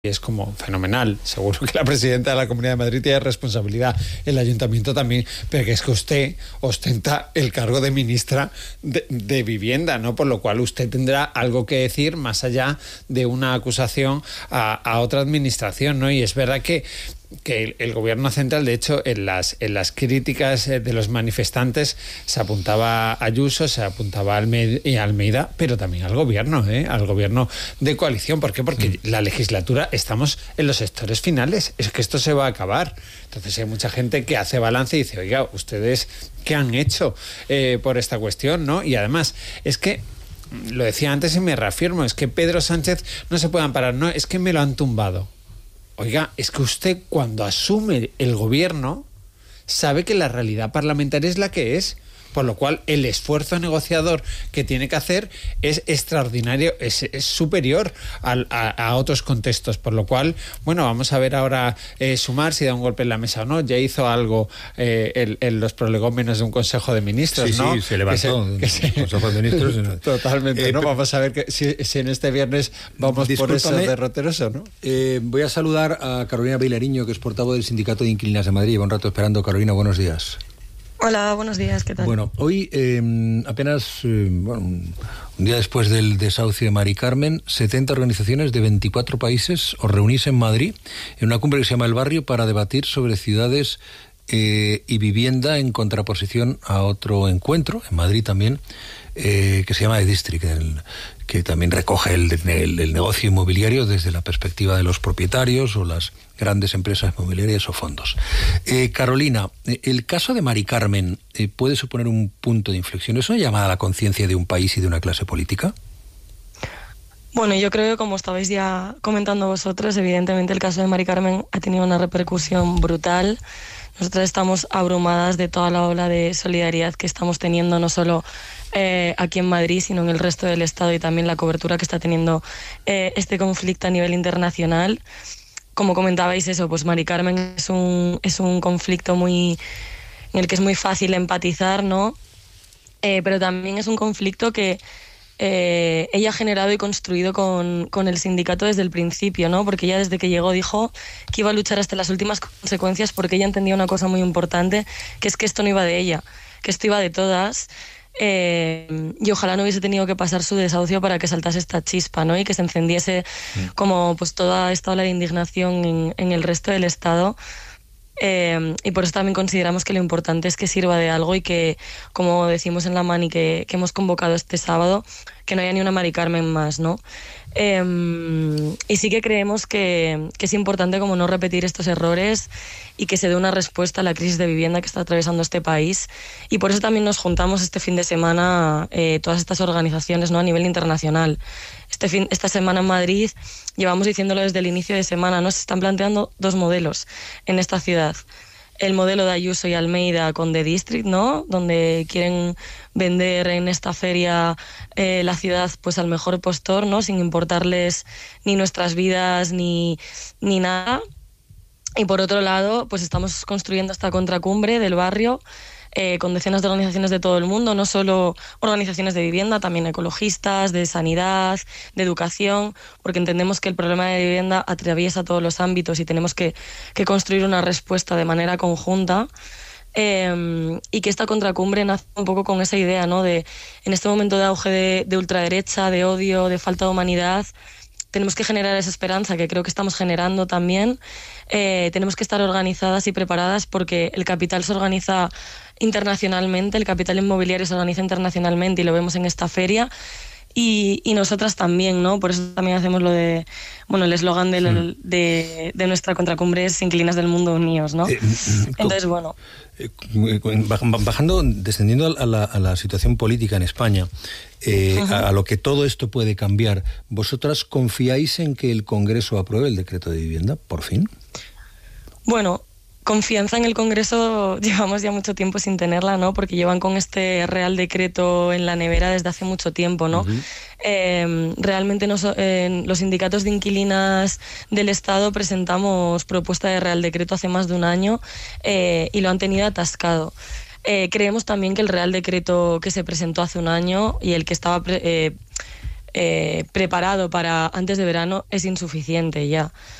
es como fenomenal. Seguro que la presidenta de la Comunidad de Madrid tiene responsabilidad, el ayuntamiento también, pero que es que usted ostenta el cargo de ministra de Vivienda, ¿no? Por lo cual usted tendrá algo que decir más allá de una acusación a otra administración, ¿no? Y es verdad que el gobierno central, de hecho, en las críticas de los manifestantes se apuntaba a Ayuso, se apuntaba a Almeida, pero también al gobierno de coalición. ¿Por qué? Porque la legislatura, estamos en los sectores finales, es que esto se va a acabar. Entonces hay mucha gente que hace balance y dice, oiga, ¿ustedes qué han hecho por esta cuestión, no? Y además, es que lo decía antes y me reafirmo, es que Pedro Sánchez no se puede amparar, no, es que me lo han tumbado. Oiga, es que usted cuando asume el gobierno sabe que la realidad parlamentaria es la que es, por lo cual el esfuerzo negociador que tiene que hacer es extraordinario, es superior a otros contextos, por lo cual, bueno, vamos a ver ahora Sumar si da un golpe en la mesa o no. Ya hizo algo en los prolegómenos de un Consejo de Ministros, ¿no? Sí, se levantó un Consejo de Ministros. Totalmente, ¿no? Vamos a ver si en este viernes vamos por esos derroteros o no. Voy a saludar a Carolina Vilariño, que es portavoz del Sindicato de Inquilinas de Madrid. Lleva un rato esperando. Carolina, buenos días. Hola, buenos días, ¿qué tal? Bueno, hoy apenas un día después del desahucio de Mari Carmen, 70 organizaciones de 24 países os reunís en Madrid en una cumbre que se llama El Barrio para debatir sobre ciudades y vivienda en contraposición a otro encuentro, en Madrid también, que se llama The District, que también recoge el negocio inmobiliario desde la perspectiva de los propietarios o las grandes empresas inmobiliarias o fondos. Carolina, el caso de Mari Carmen puede suponer un punto de inflexión. ¿Es una llamada a la conciencia de un país y de una clase política? Bueno, yo creo que como estabais ya comentando vosotros, evidentemente el caso de Mari Carmen ha tenido una repercusión brutal. Nosotras estamos abrumadas de toda la ola de solidaridad que estamos teniendo, no solo aquí en Madrid, sino en el resto del Estado, y también la cobertura que está teniendo este conflicto a nivel internacional. Como comentabais eso, pues Mari Carmen es un conflicto en el que es muy fácil empatizar, ¿no? Pero también es un conflicto que ella ha generado y construido con el sindicato desde el principio, ¿no? Porque ella desde que llegó dijo que iba a luchar hasta las últimas consecuencias, porque ella entendía una cosa muy importante, que es que esto no iba de ella, que esto iba de todas. Y ojalá no hubiese tenido que pasar su desahucio para que saltase esta chispa, ¿no? Y que se encendiese como pues toda esta ola de indignación en el resto del Estado. Y por eso también consideramos que lo importante es que sirva de algo y que, como decimos en la Mani que hemos convocado este sábado, que no haya ni una Mari Carmen más, ¿no? Y sí que creemos que es importante como no repetir estos errores y que se dé una respuesta a la crisis de vivienda que está atravesando este país, y por eso también nos juntamos este fin de semana todas estas organizaciones, ¿no? A nivel internacional. Esta semana en Madrid, llevamos diciéndolo desde el inicio de semana, ¿no? Se están planteando dos modelos en esta ciudad. El modelo de Ayuso y Almeida con The District, ¿no? Donde quieren vender en esta feria la ciudad pues al mejor postor, ¿no? Sin importarles ni nuestras vidas ni nada. Y por otro lado, pues estamos construyendo esta contracumbre del barrio con decenas de organizaciones de todo el mundo, no solo organizaciones de vivienda, también ecologistas, de sanidad, de educación, porque entendemos que el problema de vivienda atraviesa todos los ámbitos y tenemos que construir una respuesta de manera conjunta. Y que esta contracumbre nace un poco con esa idea, ¿no? De en este momento de auge de ultraderecha, de odio, de falta de humanidad, tenemos que generar esa esperanza que creo que estamos generando también. Tenemos que estar organizadas y preparadas porque el capital se organiza internacionalmente, el capital inmobiliario se organiza internacionalmente y lo vemos en esta feria. Y nosotras también, ¿no? Por eso también hacemos lo de, bueno, el eslogan de nuestra contracumbre es Inquilinas del Mundo Unidos, ¿no? Entonces, bueno. Descendiendo a la situación política en España, a lo que todo esto puede cambiar, ¿vosotras confiáis en que el Congreso apruebe el decreto de vivienda, por fin? Bueno, confianza en el Congreso llevamos ya mucho tiempo sin tenerla, ¿no? Porque llevan con este Real Decreto en la nevera desde hace mucho tiempo, ¿no? Realmente los sindicatos de inquilinas del Estado presentamos propuesta de Real Decreto hace más de un año y lo han tenido atascado. Creemos también que el Real Decreto que se presentó hace un año y el que estaba preparado para antes de verano es insuficiente ya.